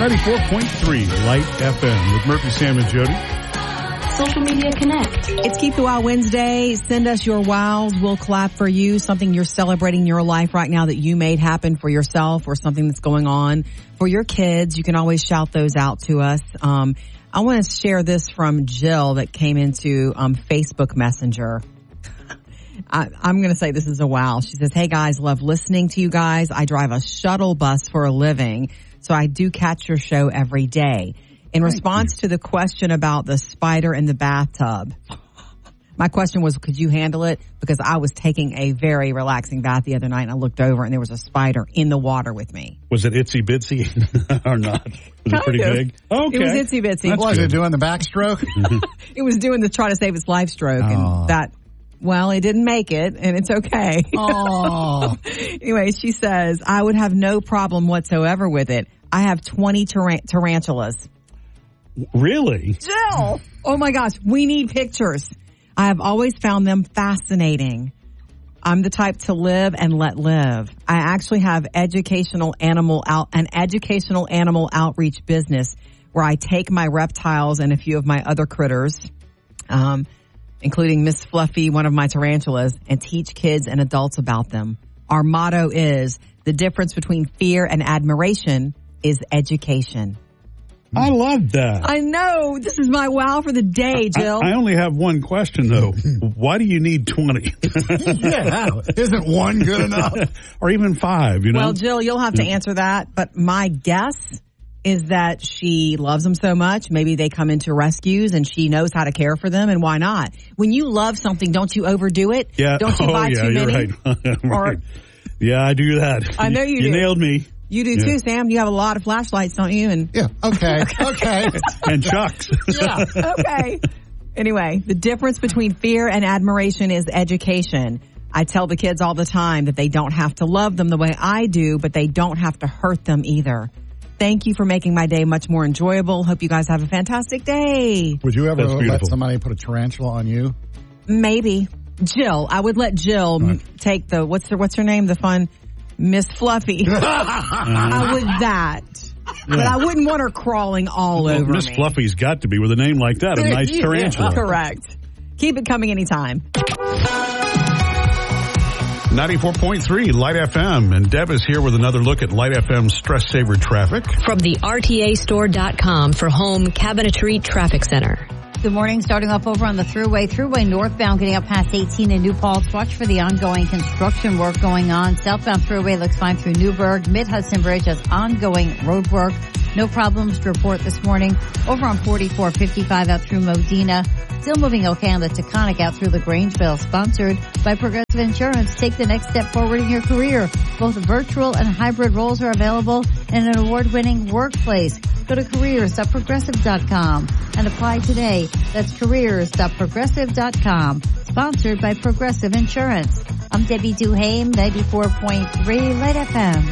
94.3 Light FM with Murphy, Sam, and Jody. Social Media Connect. It's Keep the Wow Wednesday. Send us your wows. We'll clap for you. Something you're celebrating in your life right now that you made happen for yourself, or something that's going on for your kids. You can always shout those out to us. I want to share this from Jill that came into Facebook Messenger. I'm going to say this is a wow. She says, "Hey guys, love listening to you guys. I drive a shuttle bus for a living, so I do catch your show every day. In response to the question about the spider in the bathtub, my question was, could you handle it? Because I was taking a very relaxing bath the other night, and I looked over, and there was a spider in the water with me. Was it itsy bitsy or not? Was it pretty big? Okay. It was itsy bitsy. Was it doing the backstroke? It was doing the try to save its life stroke, and that. Well, it didn't make it, and it's okay. Oh. Anyway, she says, I would have no problem whatsoever with it. I have 20 tarantulas. Really? Jill! Oh my gosh, we need pictures. I have always found them fascinating. I'm the type to live and let live. I actually have an educational animal outreach business where I take my reptiles and a few of my other critters, including Miss Fluffy, one of my tarantulas, and teach kids and adults about them. Our motto is, the difference between fear and admiration is education. I love that. I know. This is my wow for the day, Jill. I only have one question, though. Why do you need 20? Yeah. Isn't one good enough? Or even 5, you know? Well, Jill, you'll have to answer that. But my guess is that she loves them so much. Maybe they come into rescues and she knows how to care for them. And why not? When you love something, don't you overdo it? Yeah. Don't you buy too many? You're right. Yeah, I do that. I know you do. You nailed me. You do too, Sam. You have a lot of flashlights, don't you? And yeah. Okay. And Chucks. Yeah. Okay. Anyway, the difference between fear and admiration is education. I tell the kids all the time that they don't have to love them the way I do, but they don't have to hurt them either. Thank you for making my day much more enjoyable. Hope you guys have a fantastic day. Would you ever let somebody put a tarantula on you? Maybe. Jill. I would let Jill take the, what's her name? The fun Miss Fluffy. I would that. But I wouldn't want her crawling all over me. Miss Fluffy's got to be with a name like that, a nice tarantula. Correct. Keep it coming anytime. 94.3 Light FM, and Deb is here with another look at Light FM's Stress Saver traffic. From the RTAstore.com for home cabinetry traffic center. Good morning. Starting off over on the thruway northbound, getting up past 18 in New Paltz. Watch for the ongoing construction work going on. Southbound thruway looks fine through Newburgh. Mid-Hudson Bridge has ongoing road work. No problems to report this morning. Over on 4455 out through Modena. Still moving okay on the Taconic out through LaGrangeville. Sponsored by Progressive Insurance. Take the next step forward in your career. Both virtual and hybrid roles are available in an award-winning workplace. Go to careers.progressive.com and apply today. That's careers.progressive.com. Sponsored by Progressive Insurance. I'm Debbie Duhame, 94.3 Light FM.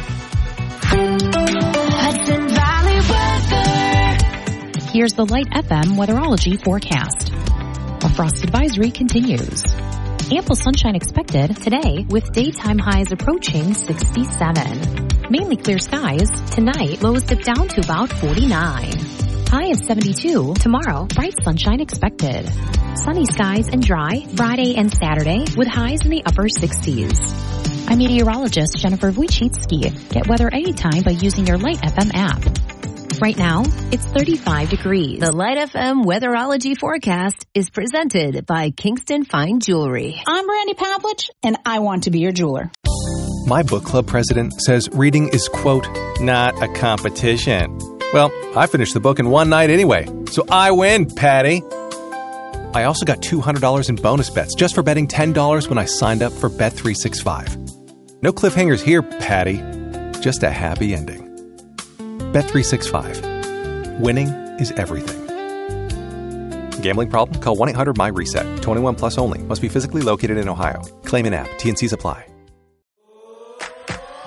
Hudson Valley weather. Here's the Light FM weatherology forecast. A frost advisory continues. Ample sunshine expected today with daytime highs approaching 67. Mainly clear skies. Tonight, lows dip down to about 49. High of 72. Tomorrow, bright sunshine expected. Sunny skies and dry Friday and Saturday with highs in the upper 60s. I'm meteorologist Jennifer Wojcicki. Get weather anytime by using your Light FM app. Right now, it's 35 degrees. The Light FM weatherology forecast is presented by Kingston Fine Jewelry. I'm Brandy Pavlich, and I want to be your jeweler. My book club president says reading is, quote, not a competition. Well, I finished the book in one night anyway, so I win, Patty. I also got $200 in bonus bets just for betting $10 when I signed up for Bet365. No cliffhangers here, Patty. Just a happy ending. Bet365. Winning is everything. Gambling problem? Call 1-800-MY-RESET. 21 plus only. Must be physically located in Ohio. Claim in app. T&Cs apply.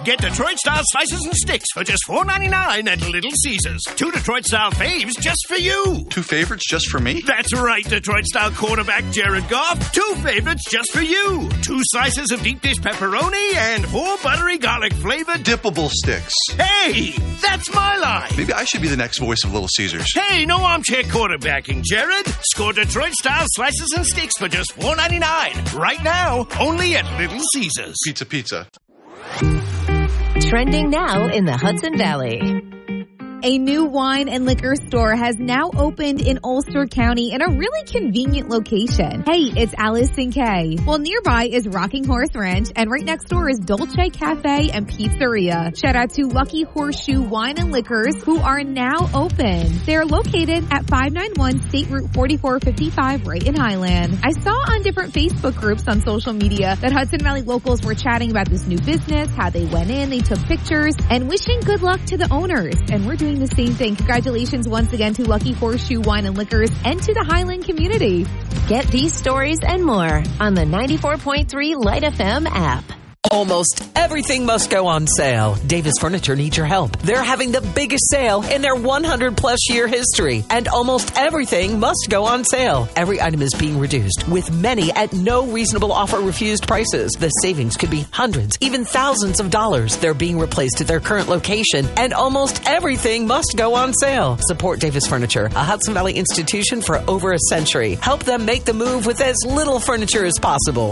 Get Detroit-style slices and sticks for just $4.99 at Little Caesars. 2 Detroit-style faves just for you. 2 favorites just for me? That's right, Detroit-style quarterback Jared Goff. 2 favorites just for you. 2 slices of deep dish pepperoni and 4 buttery garlic-flavored dippable sticks. Hey, that's my line. Maybe I should be the next voice of Little Caesars. Hey, no armchair quarterbacking, Jared. Score Detroit-style slices and sticks for just $4.99. Right now, only at Little Caesars. Pizza. Trending now in the Hudson Valley. A new wine and liquor store has now opened in Ulster County in a really convenient location. Hey, it's Alice and Kay. Well, nearby is Rocking Horse Ranch, and right next door is Dolce Cafe and Pizzeria. Shout out to Lucky Horseshoe Wine and Liquors, who are now open. They're located at 591 State Route 4455 right in Highland. I saw on different Facebook groups on social media that Hudson Valley locals were chatting about this new business, how they went in, they took pictures, and wishing good luck to the owners. And we're doing the same thing. Congratulations once again to Lucky Horseshoe Wine and Liquors and to the Highland community. Get these stories and more on the 94.3 Light FM app. Almost everything must go on sale. Davis Furniture needs your help. They're having the biggest sale in their 100-plus year history, and almost everything must go on sale. Every item is being reduced, with many at no reasonable offer refused prices. The savings could be hundreds, even thousands of dollars. They're being replaced at their current location, and almost everything must go on sale. Support Davis Furniture, a Hudson Valley institution for over a century. Help them make the move with as little furniture as possible.